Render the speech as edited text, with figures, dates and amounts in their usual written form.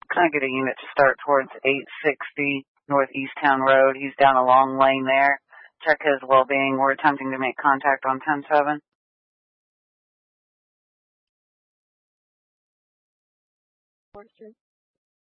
Can I get a unit to start towards 860 Northeast Town Road? He's down a long lane there. Check his well-being. We're attempting to make contact on 10-7.